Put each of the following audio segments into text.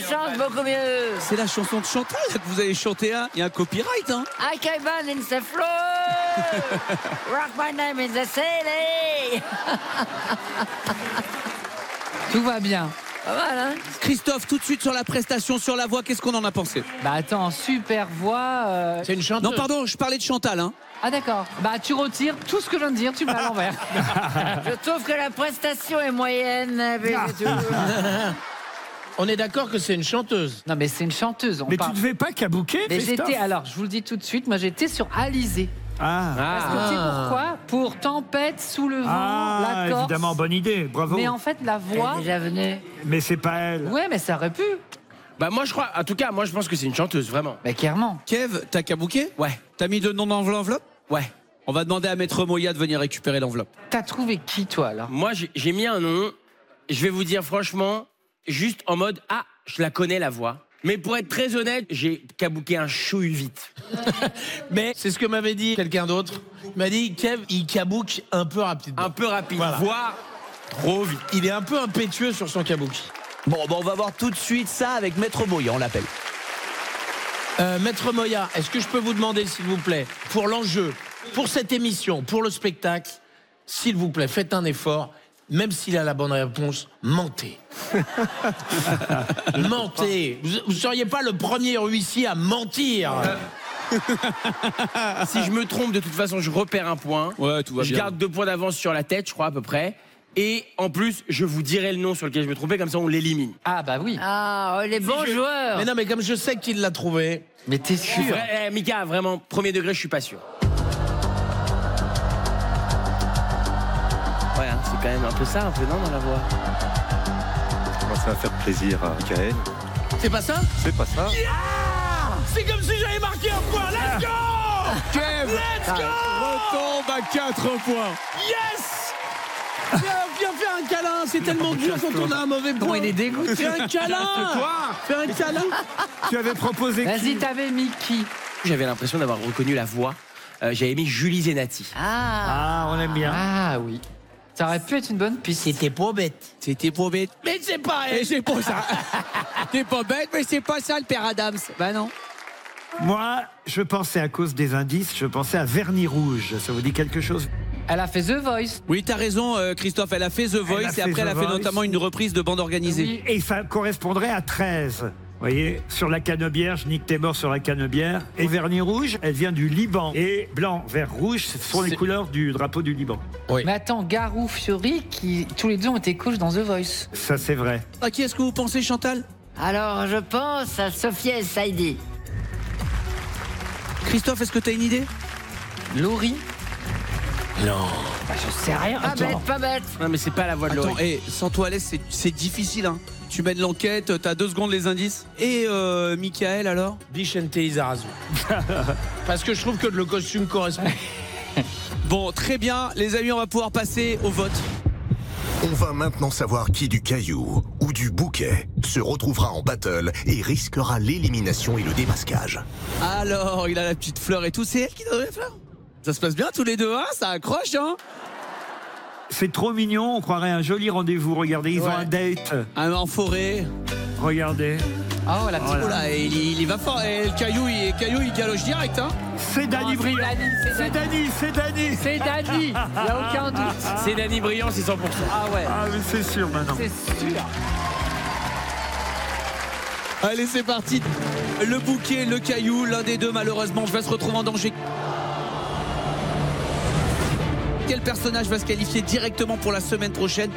chante beaucoup mieux. C'est la chanson de Chantal que vous avez chanté. Il y a un copyright. I came on in the floor. Rock my name in the city. Tout va bien. Pas mal, hein? Christophe, tout de suite sur la prestation, sur la voix, qu'est-ce qu'on en a pensé? Bah attends, super voix. C'est une chanteuse. Non, pardon, je parlais de Chantal. Ah d'accord. Bah tu retires tout ce que je viens de dire, tu mets à l'envers. Je trouve que la prestation est moyenne. Mais c'est tout. On est d'accord que c'est une chanteuse. Non mais c'est une chanteuse. Mais tu devais pas kabouker, Mais Christophe? alors je vous le dis tout de suite, moi j'étais sur Alizé. Ah, Parce que tu sais pourquoi? Pour Tempête, Sous le vent, la Corse. évidemment, bonne idée, bravo. Mais en fait la Elle voix. est déjà venue. Mais c'est pas elle. Ouais mais ça aurait pu. Bah moi je crois, en tout cas moi je pense que c'est une chanteuse vraiment. Bah clairement. Kev, t'as kabouké? Ouais, T'as mis le nom dans l'enveloppe? ouais. On va demander à Maître Moya de venir récupérer l'enveloppe. T'as trouvé qui toi alors? Moi j'ai mis un nom. Je vais vous dire franchement, juste en mode je la connais la voix. Mais pour être très honnête, j'ai kabouké un chouille vite. Mais c'est ce que m'avait dit quelqu'un d'autre. Il m'a dit, Kev, il kabouke un peu rapidement. Un peu rapide, Voilà. voire trop vite. Il est un peu impétueux sur son kabuki. Bon, on va voir tout de suite ça avec Maître Moya, on l'appelle. Maître Moya, est-ce que je peux vous demander, s'il vous plaît, pour l'enjeu, pour cette émission, pour le spectacle, s'il vous plaît, faites un effort, même s'il a la bonne réponse, mentez. Mentez. Vous ne seriez pas le premier huissier à mentir. Si je me trompe, de toute façon, je repère un point. Ouais, tout va Je bien. garde 2 points d'avance sur la tête, je crois à peu près. Et en plus, je vous dirai le nom sur lequel je me trompais, comme ça on l'élimine. Ah bah oui. Ah, les bons joueurs. Mais non, mais comme je sais qu'il l'a trouvé. Mais t'es sûr? Mika, vraiment, premier degré, je suis pas sûr. Ouais, c'est quand même un peu ça, un peu non, dans la voix. Ça va faire plaisir à Michael. C'est pas ça? C'est pas ça. C'est comme si j'avais marqué un point. Let's go! Kev Let's go! retombe à 4 points. Yes! Viens faire un câlin, c'est tellement dur quand on a un mauvais Bon, point. il est dégoûté. Fais un câlin! Fais un câlin! Tu avais proposé Vas-y, qui? t'avais mis qui? J'avais l'impression d'avoir reconnu la voix. J'avais mis Julie Zenati. Ah, on aime bien. Ah oui. Ça aurait pu être une bonne piste. C'était pas bête. C'était pour bête. Mais c'est pas Et elle! c'est pas ça. T'es pas bête, mais c'est pas ça le père Adams. Bah non. Moi, je pensais à cause des indices, je pensais à Vernis Rouge. Ça vous dit quelque chose? Elle a fait The Voice. Oui, t'as raison, Christophe. Elle a fait The Voice fait et après The elle a fait Voice. notamment une reprise de bande organisée. Oui. Et ça correspondrait à 13. Vous voyez, sur la canebière, je nique tes morts sur la canebière. Et Vernis Rouge, elle vient du Liban. Et blanc, vert, rouge, ce sont les couleurs du drapeau du Liban. Mais attends, Garou, Fiori, qui tous les deux ont été coachs dans The Voice. Ça, c'est vrai. À qui est-ce que vous pensez, Chantal? Alors, je pense à Sophia El Saïdi. Christophe, est-ce que t'as une idée? Laurie. Non. Bah, je sais rien. Pas bête, pas bête. Non, mais c'est pas la voix de Attends, Laurie. sans toi à l'aise, c'est difficile. Tu mènes l'enquête, t'as 2 secondes les indices. Et Michael alors? Bichente Lizarazu. Parce que je trouve que le costume correspond. Bon, très bien, les amis, on va pouvoir passer au vote. On va maintenant savoir qui du caillou ou du bouquet se retrouvera en battle et risquera l'élimination et le démasquage. Alors, il a la petite fleur et tout, c'est elle qui donne la fleur? Ça se passe bien tous les deux, ça accroche, C'est trop mignon, on croirait un joli rendez-vous. Regardez, ils ont un date. En forêt. Regardez. Oh, la petite. Oh là, il y va fort. Et le caillou, il galoche direct, C'est Dany Oh, Briand. c'est Dany. C'est Dany. C'est Dany. Il n'y a aucun doute. C'est Dany Briand, c'est 100%. Ah ouais. Ah, mais c'est sûr maintenant. C'est sûr. Allez, c'est parti. Le bouquet, le caillou, l'un des deux, malheureusement, va se retrouver en danger. Quel personnage va se qualifier directement pour la semaine prochaine?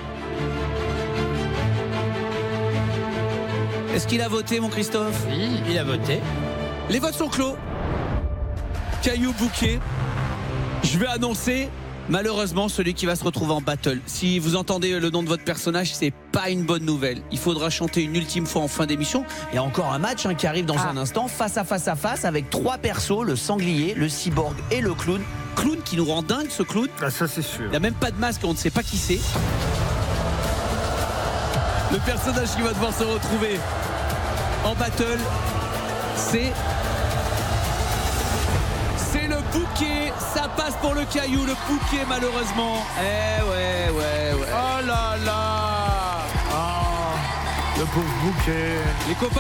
Est-ce qu'il a voté, mon Christophe? Oui. Il a voté. Les votes sont clos. Caillou, bouquet. Je vais annoncer, malheureusement, celui qui va se retrouver en battle. Si vous entendez le nom de votre personnage, c'est pas une bonne nouvelle. Il faudra chanter une ultime fois en fin d'émission. Il y a encore un match qui arrive dans un instant, face à face avec 3 persos, le sanglier, le cyborg et le clown. Clown qui nous rend dingue, ce clown. Ah, ça, c'est sûr. Il n'a même pas de masque, on ne sait pas qui c'est. Le personnage qui va devoir se retrouver en battle, c'est le bouquet. Ça passe pour le caillou, le bouquet, malheureusement. Ouais. Oh là là! Ah, le pauvre bouquet. Les copains.